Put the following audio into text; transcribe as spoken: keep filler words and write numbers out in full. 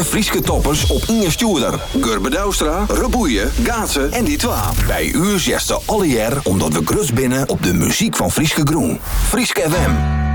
alle Frieske toppers op Inge Stuurder. Gurbe Douwstra, Reboeien, Gaatsen en die twa. Bij u zegt ze alle jaar omdat we grus binnen op de muziek van Frieske Groen. Frieske F M.